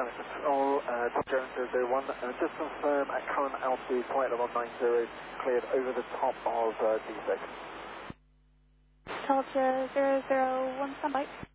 Channel Control, Top Jones 001, just confirm at current altitude, flight level 90, cleared over the top of D6. Delta 001, standby.